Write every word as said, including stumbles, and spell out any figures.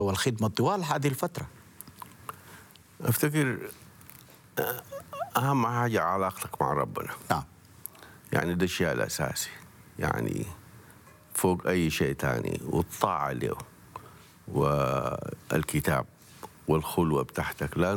والخدمة طوال هذه الفترة؟ أفتكر أهم حاجة علاقتك مع ربنا. نعم. يعني ده الشيء الأساسي، يعني فوق أي شيء تاني، والطاعة له والكتاب والخلوة بتاعتك. لا